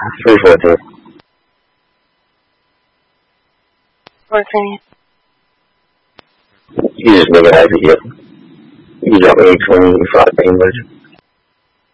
314. Working. You just make it as it is. You got me 25 English.